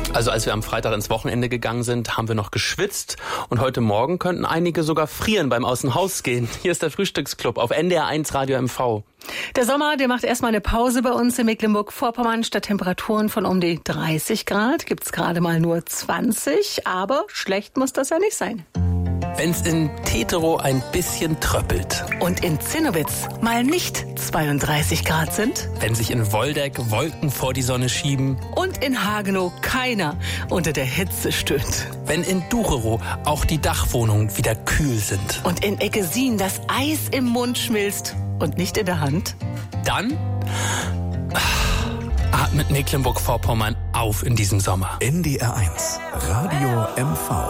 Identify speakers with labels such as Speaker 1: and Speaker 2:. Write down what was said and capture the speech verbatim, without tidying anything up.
Speaker 1: Also als wir am Freitag ins Wochenende gegangen sind, haben wir noch geschwitzt und heute Morgen könnten einige sogar frieren beim Außenhausgehen. Hier ist der Frühstücksclub auf N D R eins Radio M V.
Speaker 2: Der Sommer, der macht erstmal eine Pause bei uns in Mecklenburg-Vorpommern. Statt Temperaturen von um die dreißig Grad gibt's gerade mal nur zwanzig, aber schlecht muss das ja nicht sein.
Speaker 1: Wenn's in Teterow ein bisschen tröppelt.
Speaker 2: Und in Zinnowitz mal nicht zweiunddreißig Grad sind.
Speaker 1: Wenn sich in Woldeck Wolken vor die Sonne schieben.
Speaker 2: Und in Hagenow keiner unter der Hitze stöhnt.
Speaker 1: Wenn in Ducherow auch die Dachwohnungen wieder kühl sind.
Speaker 2: Und in Eggesin das Eis im Mund schmilzt und nicht in der Hand.
Speaker 1: Dann atmet Mecklenburg-Vorpommern auf in diesem Sommer.
Speaker 3: N D R eins Radio M V.